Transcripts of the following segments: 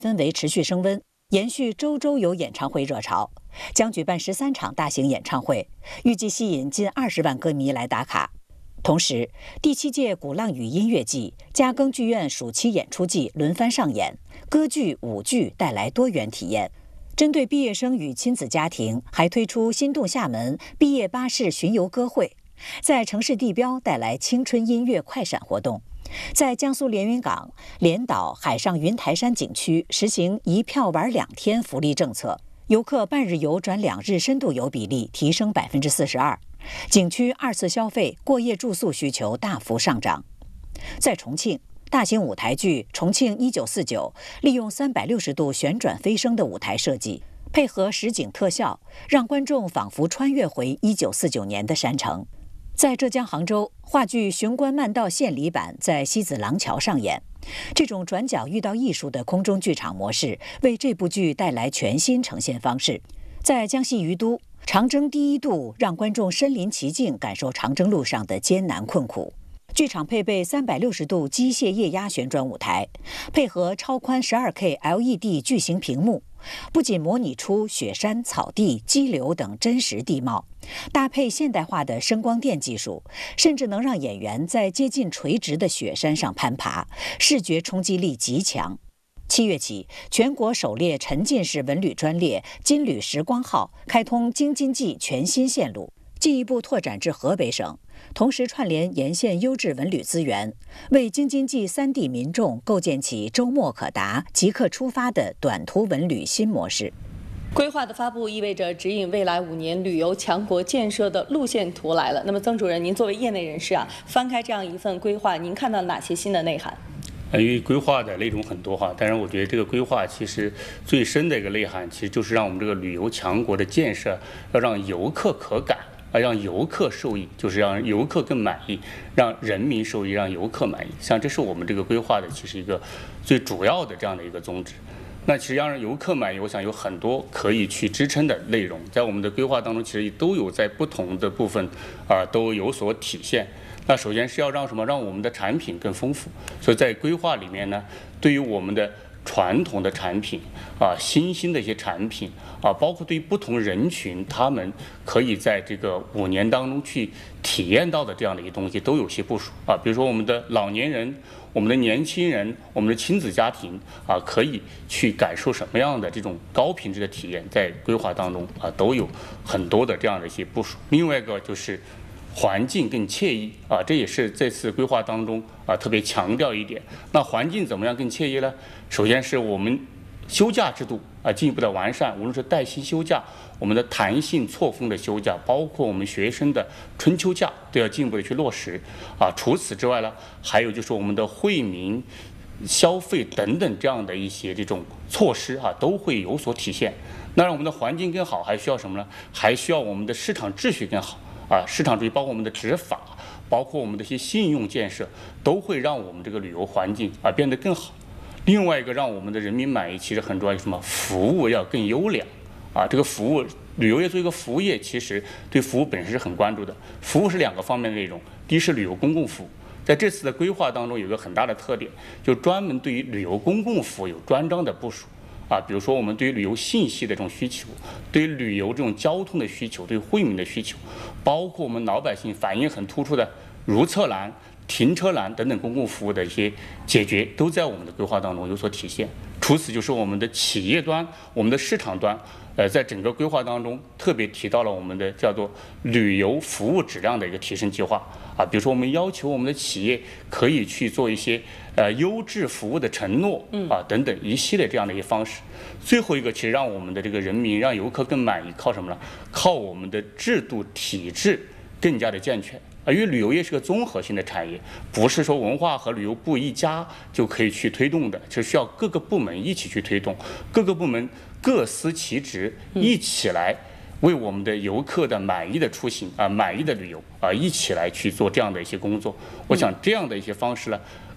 氛围持续升温，延续周周有演唱会热潮，将举办13场大型演唱会，预计吸引近20万歌迷来打卡。同时，第7届鼓浪屿音乐季、嘉庚剧院暑期演出季轮番上演，歌剧、舞剧带来多元体验。针对毕业生与亲子家庭，还推出心动厦门毕业巴士巡游歌会，在城市地标带来青春音乐快闪活动。在江苏连云港、连岛海上云台山景区实行1票玩2天福利政策，游客半日游转2日深度游比例提升42%，景区2次消费、过夜住宿需求大幅上涨。在重庆，大型舞台剧《重庆1949》利用360度旋转飞升的舞台设计，配合实景特效，让观众仿佛穿越回1949年的山城。在浙江杭州，话剧《雄关漫道献礼版》在西子廊桥上演。这种转角遇到艺术的空中剧场模式，为这部剧带来全新呈现方式。在江西余都，长征第1渡让观众身临其境，感受长征路上的艰难困苦。剧场配备360度机械液压旋转舞台，配合超宽12K LED 巨型屏幕，不仅模拟出雪山、草地、激流等真实地貌，搭配现代化的声光电技术，甚至能让演员在接近垂直的雪山上攀爬，视觉冲击力极强。7月起，全国首列沉浸式文旅专列金旅时光号开通京津冀全新线路，进一步拓展至河北省，同时串联沿线优质文旅资源，为京津冀3地民众构建起周末可达、即刻出发的短途文旅新模式。 规划的发布意味着指引未来5年旅游强国建设的路线图来了。那么，曾主任，您作为业内人士翻开这样一份规划，您看到哪些新的内涵？ 因为规划的内容很多但是我觉得这个规划其实最深的一个内涵，其实就是让我们这个旅游强国的建设要让游客可感。让游客受益，就是让游客更满意，让人民受益，让游客满意。像这是我们这个规划的其实一个最主要的这样的一个宗旨。那其实让游客满意，我想有很多可以去支撑的内容，在我们的规划当中，其实都有在不同的部分都有所体现。那首先是要让什么？让我们的产品更丰富。所以在规划里面呢，对于我们的传统的产品新兴的一些产品包括对于不同人群，他们可以在这个5年当中去体验到的这样的一些东西，都有些部署比如说我们的老年人、我们的年轻人、我们的亲子家庭可以去感受什么样的这种高品质的体验，在规划当中都有很多的这样的一些部署。另外一个就是环境更惬意这也是这次规划当中特别强调一点。那环境怎么样更惬意呢？首先是我们休假制度进一步的完善，无论是带薪休假、我们的弹性错峰的休假，包括我们学生的春秋假，都要进一步的去落实除此之外呢，还有就是我们的惠民、消费等等这样的一些这种措施都会有所体现。那让我们的环境更好，还需要什么呢？还需要我们的市场秩序更好市场秩序包括我们的执法，包括我们的一些信用建设，都会让我们这个旅游环境变得更好。另外一个让我们的人民满意，其实很重要，什么？服务要更优良这个服务，旅游业作为一个服务业，其实对服务本身是很关注的。服务是2个方面的内容，第一是旅游公共服务，在这次的规划当中有一个很大的特点，就专门对于旅游公共服务有专章的部署比如说我们对于旅游信息的这种需求，对于旅游这种交通的需求，对于惠民的需求，包括我们老百姓反映很突出的如厕栏、停车栏等等公共服务的一些解决，都在我们的规划当中有所体现。除此就是我们的企业端、我们的市场端，在整个规划当中特别提到了我们的叫做旅游服务质量的一个提升计划比如说我们要求我们的企业可以去做一些优质服务的承诺等等一系列这样的一些方式。最后一个，其实让我们的这个人民、让游客更满意，靠什么呢？靠我们的制度体制更加的健全。因为旅游业是个综合性的产业，不是说文化和旅游部一家就可以去推动的，是需要各个部门一起去推动，各个部门各司其职，一起来为我们的游客的满意的出行满意的旅游一起来去做这样的一些工作。我想这样的一些方式呢，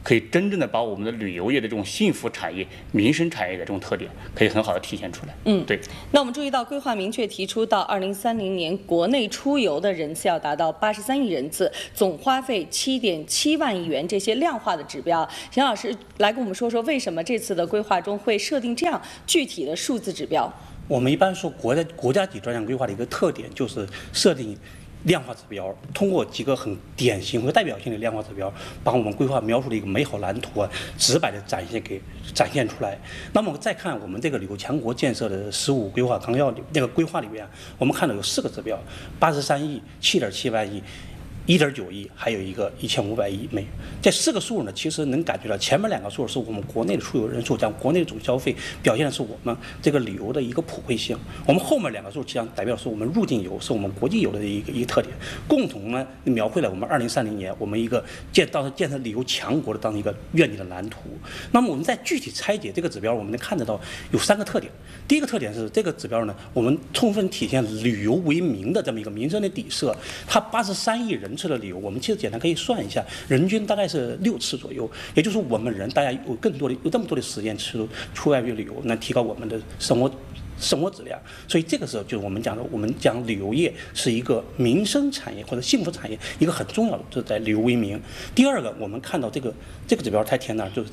可以真正的把我们的旅游业的这种幸福产业、民生产业的这种特点，可以很好的体现出来。对。 那我们注意到规划明确提出，到2030年国内出游的人次要达到83亿人次，总花费7.7万亿元，这些量化的指标。邢老师来跟我们说说，为什么这次的规划中会设定这样具体的数字指标？ 我们一般说国家级专项规划的一个特点就是设定量化指标，通过几个很典型和代表性的量化指标，把我们规划描述的一个美好蓝图直白的展现出来。那么再看我们这个旅游强国建设的15规划纲要里那个规划里面，我们看到有4个指标：83亿、7.7万亿。1.9亿，还有一个1500亿美元。这4个数呢，其实能感觉到前面2个数是我们国内的出游人数，将国内的总消费表现的是我们这个旅游的一个普惠性。我们后面2个数实际上代表是我们入境游，是我们国际游的一个特点，共同呢描绘了我们2030年我们一个建设旅游强国的当一个愿景的蓝图。那么我们再具体拆解这个指标，我们能看得到有3个特点。第一个特点是这个指标呢，我们充分体现旅游为民的这么一个民生的底色。它83亿人次的旅游，我们其实简单可以算一下，人均大概是6次左右，也就是我们人大家有这么多的时间出外旅游，能提高我们的生活质量。所以这个时候就是我们讲旅游业是一个民生产业或者幸福产业一个很重要的，就是在旅游为民。第二个，我们看到这个指标太填哪，就是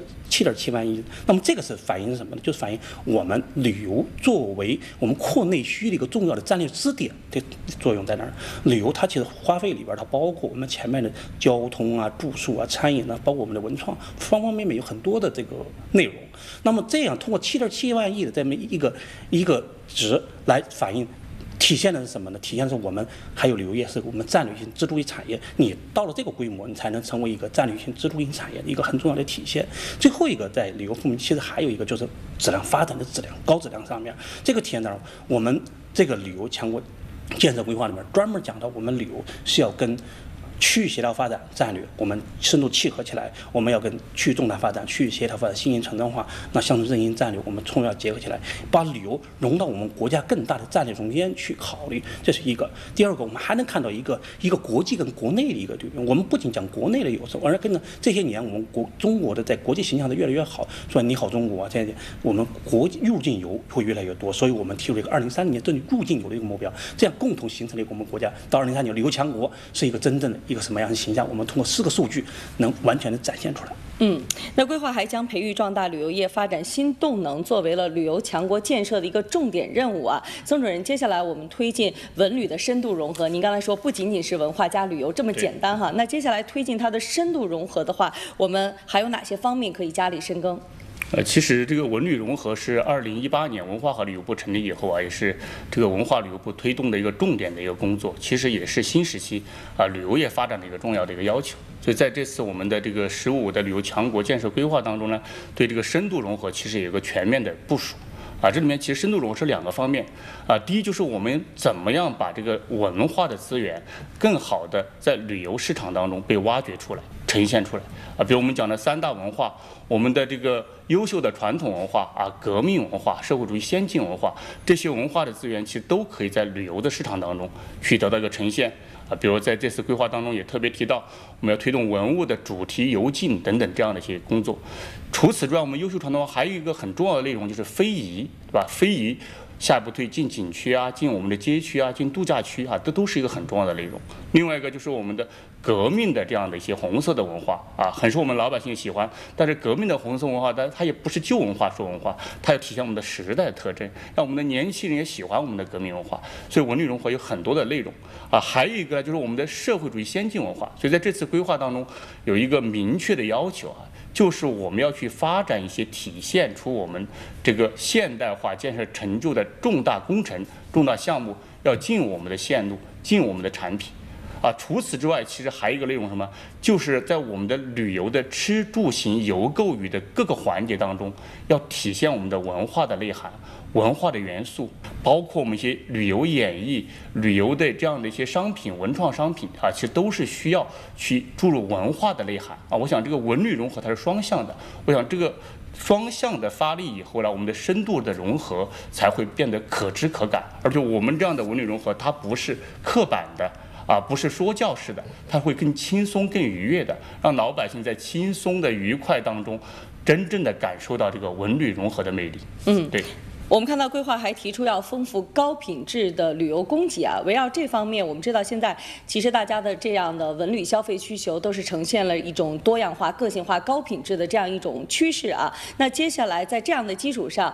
7.7万亿。那么这个是反映什么呢？就是反映我们旅游作为我们扩内需的一个重要的战略支点的作用在哪儿？旅游它其实花费里边，它包括我们前面的交通啊、住宿啊、餐饮啊，包括我们的文创，方方面面有很多的这个内容。那么这样通过7.7万亿的这么一个值来反映，体现的是什么呢？体现的是我们还有旅游业是我们战略性支柱型产业。你到了这个规模，你才能成为一个战略性支柱型产业的一个很重要的体现。最后一个在旅游方面，其实还有一个就是质量发展的质量、高质量上面，这个体现到我们这个旅游强国建设规划里面专门讲到，我们旅游是要跟区域协调发展战略，我们深度契合起来，我们要跟区域纵贯发展、区域协调发展、新型城镇化、乡村振兴战略，我们充分要结合起来，把旅游融到我们国家更大的战略中间去考虑，这是一个。第二个，我们还能看到一个国际跟国内的一个对比。我们不仅讲国内的有时候，而跟着这些年我们中国的在国际形象的越来越好，说你好中国，这我们国际入境游会越来越多，所以我们提出了一个2030年针对入境游的一个目标，这样共同形成了一个我们国家到2030年旅游强国是一个真正的一个什么样的形象？我们通过4个数据能完全的展现出来。 那规划还将培育壮大旅游业发展新动能作为了旅游强国建设的一个重点任务啊。曾主任，接下来我们推进文旅的深度融合，您刚才说不仅仅是文化加旅游这么简单哈，那接下来推进它的深度融合的话，我们还有哪些方面可以加力深耕？ 其实这个文旅融合是2018年文化和旅游部成立以后啊，也是这个文化旅游部推动的一个重点的一个工作，其实也是新时期旅游业发展的一个重要的一个要求。所以在这次我们的这个15的旅游强国建设规划当中呢，对这个深度融合其实有一个全面的部署。这里面其实深度融合是2个方面第一就是我们怎么样把这个文化的资源更好的在旅游市场当中被挖掘出来、呈现出来比如我们讲的3大文化，我们的这个优秀的传统文化革命文化、社会主义先进文化，这些文化的资源其实都可以在旅游的市场当中去得到一个呈现比如在这次规划当中也特别提到，我们要推动文物的主题游进等等这样的一些工作。除此之外，我们优秀传统文化还有一个很重要的内容就是非遗，对吧？非遗下一步对进景区进我们的街区进度假区这都是一个很重要的内容。另外一个就是我们的革命的这样的一些红色的文化很受我们老百姓喜欢，但是革命的红色文化它也不是旧文化说文化，它要体现我们的时代的特征，让我们的年轻人也喜欢我们的革命文化。所以文旅融合有很多的内容还有一个就是我们的社会主义先进文化。所以在这次规划当中有一个明确的要求就是我们要去发展一些体现出我们这个现代化建设成就的重大工程、重大项目，要进我们的线路、进我们的产品除此之外，其实还有一个内容什么？就是在我们的旅游的吃住行游购娱的各个环节当中，要体现我们的文化的内涵、文化的元素，包括我们一些旅游演绎、旅游的这样的一些商品、文创商品其实都是需要去注入文化的内涵我想这个文旅融合它是双向的，我想这个双向的发力以后呢，我们的深度的融合才会变得可知可感。而且我们这样的文旅融合，它不是刻板的不是说教式的，它会更轻松、更愉悦的，让老百姓在轻松的愉快当中，真正的感受到这个文旅融合的魅力。对。 我们看到规划还提出要丰富高品质的旅游供给啊，围绕这方面，我们知道现在其实大家的这样的文旅消费需求都是呈现了一种多样化、个性化、高品质的这样一种趋势啊。那接下来在这样的基础上，